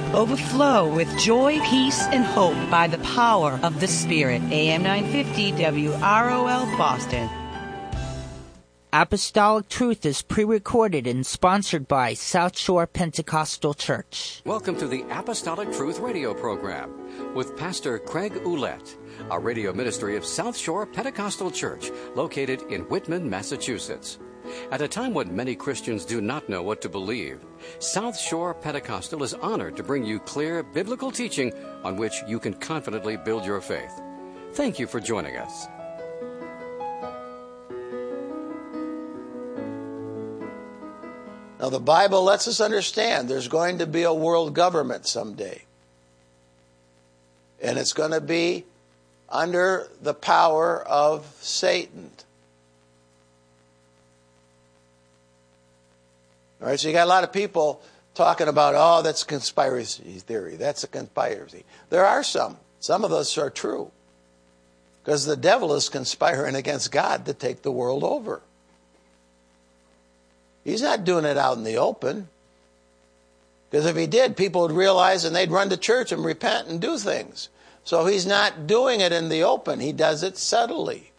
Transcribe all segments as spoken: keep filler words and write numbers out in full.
Overflow with joy, peace, and hope by the power of the Spirit. A M nine fifty W R O L Boston. Apostolic Truth is pre-recorded and sponsored by South Shore Pentecostal Church. Welcome to the Apostolic Truth radio program with Pastor Craig Ouellette, a radio ministry of South Shore Pentecostal Church located in Whitman, Massachusetts. At a time when many Christians do not know what to believe, South Shore Pentecostal is honored to bring you clear biblical teaching on which you can confidently build your faith. Thank you for joining us. Now, the Bible lets us understand there's going to be a world government someday. And it's going to be under the power of Satan. All right, so you got a lot of people talking about, oh, that's a conspiracy theory. That's a conspiracy. There are some. Some of those are true. Because the devil is conspiring against God to take the world over. He's not doing it out in the open. Because if he did, people would realize and they'd run to church and repent and do things. So he's not doing it in the open. He does it subtly.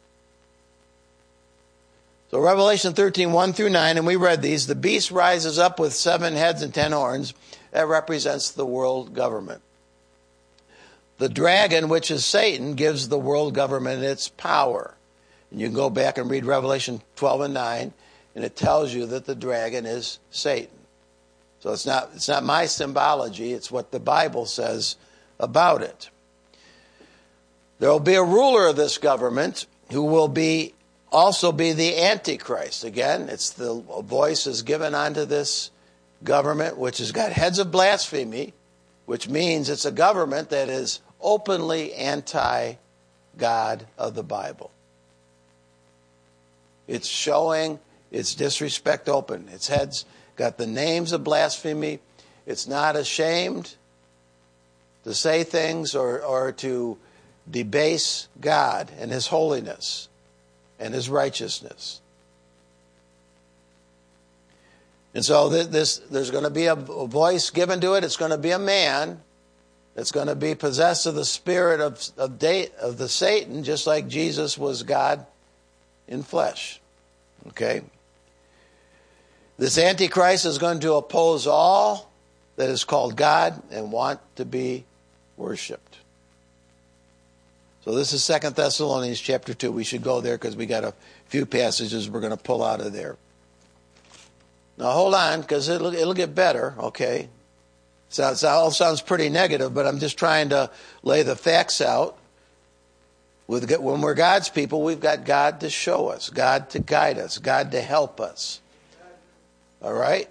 So Revelation thirteen, one through nine, and we read these. The beast rises up with seven heads and ten horns. That represents the world government. The dragon, which is Satan, gives the world government its power. And you can go back and read Revelation twelve and nine, and it tells you that the dragon is Satan. So it's not, it's not my symbology, it's what the Bible says about it. There will be a ruler of this government who will be also be the Antichrist. Again, it's the voice is given unto this government, which has got heads of blasphemy, which means it's a government that is openly anti-God of the Bible. It's showing its disrespect open. Its heads got the names of blasphemy. It's not ashamed to say things or, or to debase God and His holiness and His righteousness. And so this, there's going to be a, a voice given to it. It's going to be a man that's going to be possessed of the spirit of, of, de, of the Satan, just like Jesus was God in flesh. Okay? This Antichrist is going to oppose all that is called God and want to be worshipped. So this is Second Thessalonians chapter two. We should go there because we got a few passages we're going to pull out of there. Now hold on, because it'll, it'll get better, okay? So it all sounds pretty negative, but I'm just trying to lay the facts out. With, when we're God's people, we've got God to show us, God to guide us, God to help us. All right?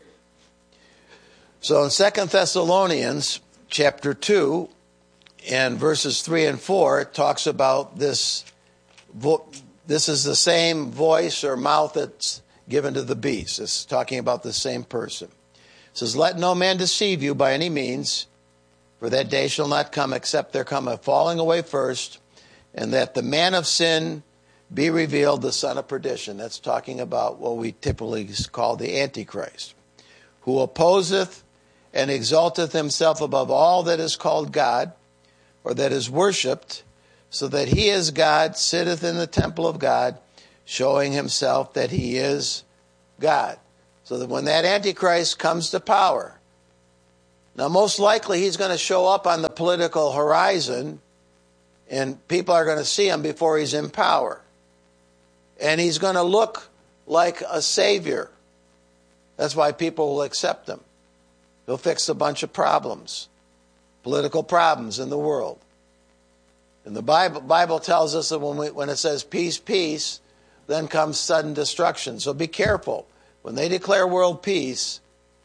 So in Second Thessalonians chapter two, and verses three and four, it talks about this. Vo- this is the same voice or mouth that's given to the beast. It's talking about the same person. It says, let no man deceive you by any means, for that day shall not come except there come a falling away first, and that the man of sin be revealed, the son of perdition. That's talking about what we typically call the Antichrist, who opposeth and exalteth himself above all that is called God, or that is worshipped, so that he as God sitteth in the temple of God, showing himself that he is God. So that when that Antichrist comes to power, now most likely he's going to show up on the political horizon, and people are going to see him before he's in power. And he's going to look like a savior. That's why people will accept him. He'll fix a bunch of problems. Political problems in the world. And the Bible, Bible tells us that when, we, when it says peace, peace, then comes sudden destruction. So be careful. When they declare world peace,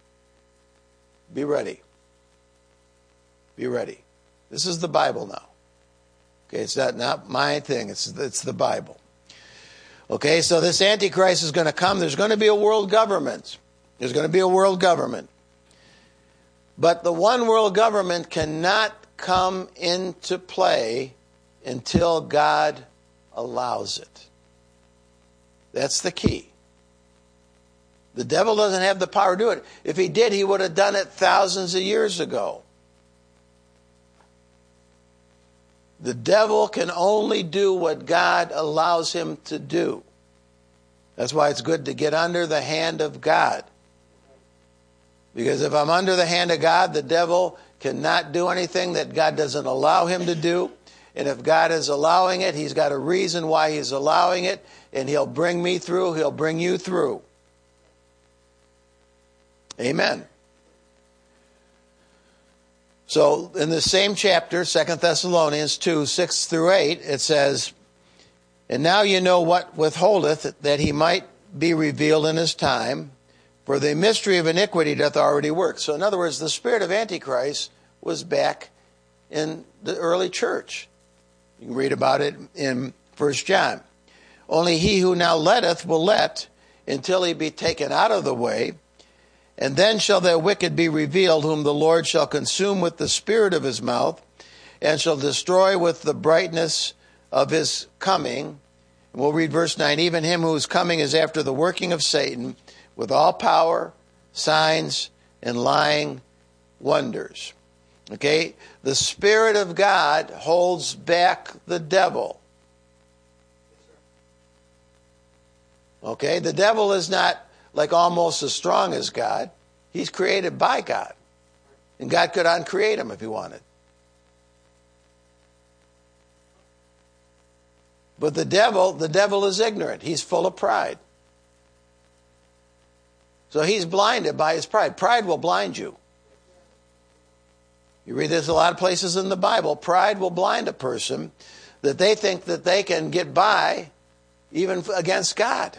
be ready. Be ready. This is the Bible now. Okay, it's not, not my thing. It's, it's the Bible. Okay, so this Antichrist is going to come. There's going to be a world government. There's going to be a world government. But the one world government cannot come into play until God allows it. That's the key. The devil doesn't have the power to do it. If he did, he would have done it thousands of years ago. The devil can only do what God allows him to do. That's why it's good to get under the hand of God. Because if I'm under the hand of God, the devil cannot do anything that God doesn't allow him to do. And if God is allowing it, he's got a reason why he's allowing it. And he'll bring me through. He'll bring you through. Amen. So in the same chapter, Second Thessalonians two, six through eight, it says, "And now you know what withholdeth, that he might be revealed in his time. For the mystery of iniquity doth already work." So in other words, the spirit of Antichrist was back in the early church. You can read about it in First John. "Only he who now letteth will let, until he be taken out of the way. And then shall the wicked be revealed, whom the Lord shall consume with the spirit of his mouth, and shall destroy with the brightness of his coming." And we'll read verse nine. "Even him whose coming is after the working of Satan, with all power, signs, and lying wonders." Okay? The Spirit of God holds back the devil. Okay? The devil is not like almost as strong as God. He's created by God. And God could uncreate him if he wanted. But the devil, the devil is ignorant. He's full of pride. So he's blinded by his pride. Pride will blind you. You read this a lot of places in the Bible. Pride will blind a person that they think that they can get by even against God.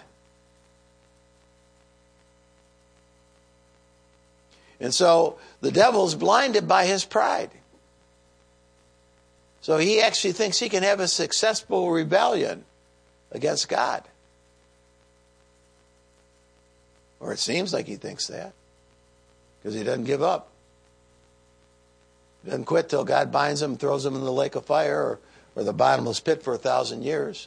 And so the devil's blinded by his pride. So he actually thinks he can have a successful rebellion against God. Or it seems like he thinks that. Because he doesn't give up. He doesn't quit till God binds him, throws him in the lake of fire or, or the bottomless pit for a thousand years.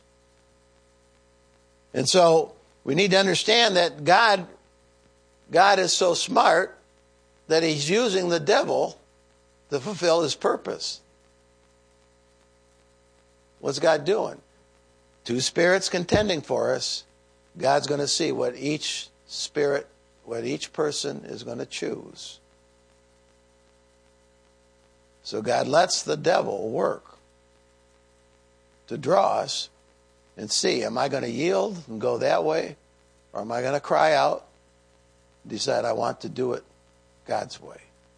And so we need to understand that God, God is so smart that he's using the devil to fulfill his purpose. What's God doing? Two spirits contending for us. God's going to see what each spirit, what each person is going to choose. So God lets the devil work to draw us and see, am I going to yield and go that way? Or am I going to cry out and decide I want to do it God's way?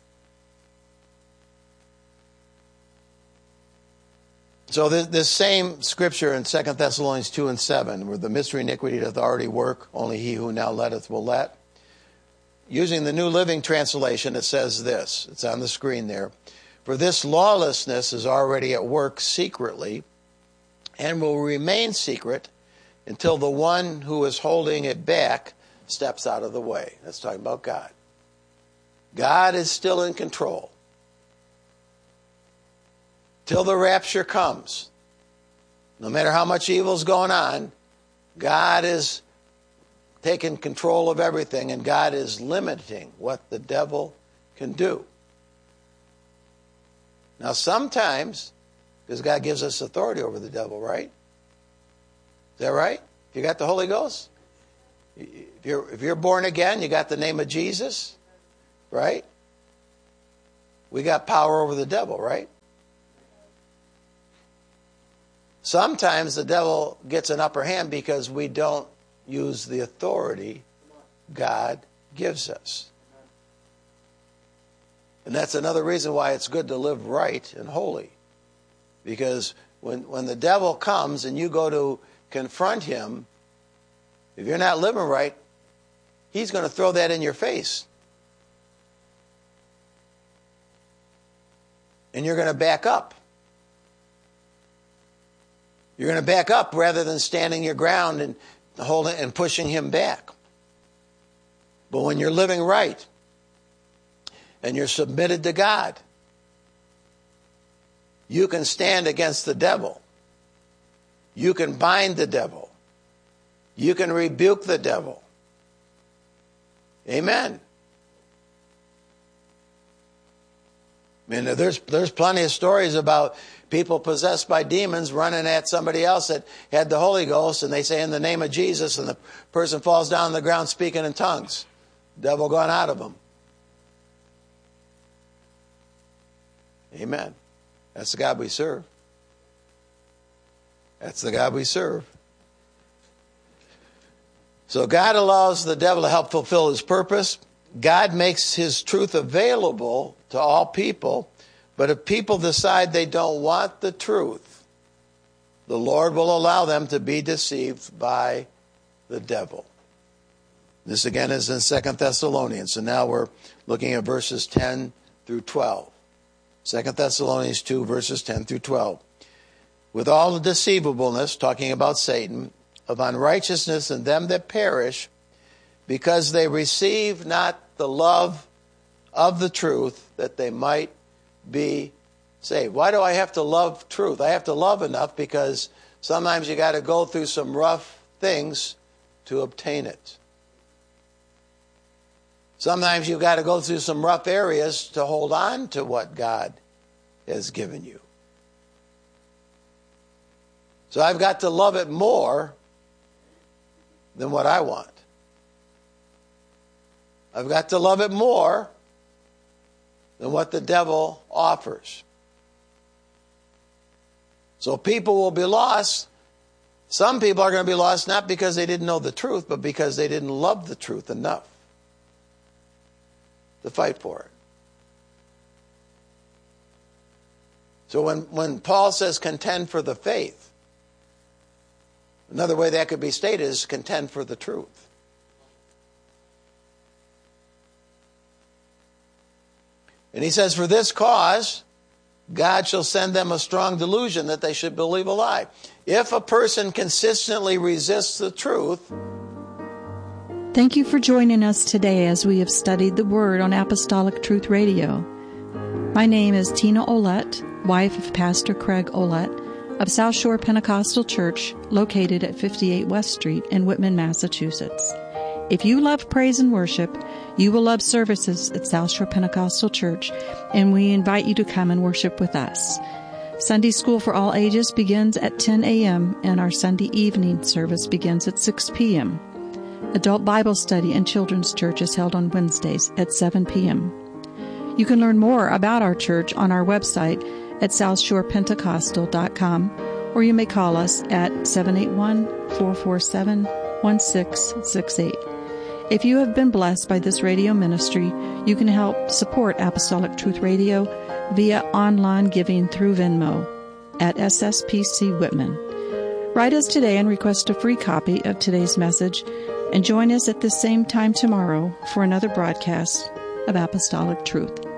So this, this same scripture in Second Thessalonians two and seven, where the mystery iniquity doth already work, only he who now letteth will let. Using the New Living Translation, it says this. It's on the screen there. "For this lawlessness is already at work secretly, and will remain secret until the one who is holding it back steps out of the way." That's talking about God. God is still in control. Till the rapture comes, no matter how much evil is going on, God is taking control of everything, and God is limiting what the devil can do. Now sometimes, because God gives us authority over the devil, right? Is that right? If you got the Holy Ghost? If you're, if you're born again, you got the name of Jesus, right? We got power over the devil, right? Sometimes the devil gets an upper hand because we don't use the authority God gives us. And that's another reason why it's good to live right and holy. Because when, when the devil comes and you go to confront him, if you're not living right, he's going to throw that in your face. And you're going to back up. You're going to back up rather than standing your ground and holding and pushing him back. But when you're living right and you're submitted to God, you can stand against the devil. You can bind the devil. You can rebuke the devil. Amen. I mean, there's there's plenty of stories about people possessed by demons running at somebody else that had the Holy Ghost, and they say, in the name of Jesus, and the person falls down on the ground speaking in tongues. Devil gone out of them. Amen. That's the God we serve. That's the God we serve. So God allows the devil to help fulfill his purpose. God makes his truth available to all people. But if people decide they don't want the truth, the Lord will allow them to be deceived by the devil. This again is in Second Thessalonians. So now we're looking at verses ten through twelve. Second Thessalonians two, verses ten through twelve. With all the deceivableness, talking about Satan, of unrighteousness in them that perish, because they receive not the love of the truth, that they might be saved. Why do I have to love truth? I have to love enough because sometimes you got to go through some rough things to obtain it. Sometimes you've got to go through some rough areas to hold on to what God has given you. So I've got to love it more than what I want. I've got to love it more than what the devil offers. So people will be lost. Some people are going to be lost not because they didn't know the truth, but because they didn't love the truth enough to fight for it. So when, when Paul says contend for the faith, another way that could be stated is contend for the truth. And he says, for this cause, God shall send them a strong delusion that they should believe a lie. If a person consistently resists the truth. Thank you for joining us today as we have studied the Word on Apostolic Truth Radio. My name is Tina Ouellette, wife of Pastor Craig Ouellette of South Shore Pentecostal Church, located at fifty-eight West Street in Whitman, Massachusetts. If you love praise and worship, you will love services at South Shore Pentecostal Church, and we invite you to come and worship with us. Sunday School for all ages begins at ten a.m., and our Sunday evening service begins at six p.m. Adult Bible Study and Children's Church is held on Wednesdays at seven p.m. You can learn more about our church on our website at south shore pentecostal dot com, or you may call us at seven eight one, four four seven, one six six eight. If you have been blessed by this radio ministry, you can help support Apostolic Truth Radio via online giving through Venmo at S S P C Whitman. Write us today and request a free copy of today's message, and join us at the same time tomorrow for another broadcast of Apostolic Truth.